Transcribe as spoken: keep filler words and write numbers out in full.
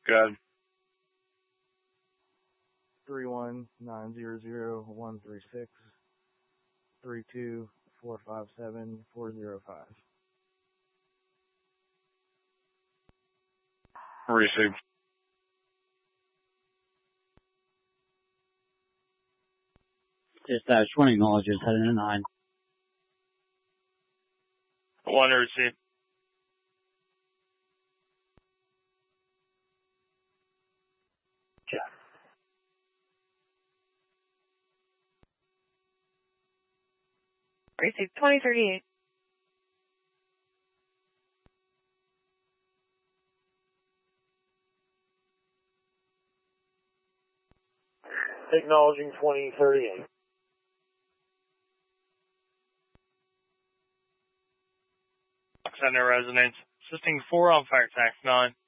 Good. three one nine zero zero one three six three two four five seven four zero five. Received. Dispatch, one acknowledges, heading to nine. One received. Jeff. Received twenty thirty-eight. Acknowledging twenty thirty-eight. Center residence. Assisting four on fire tax nine.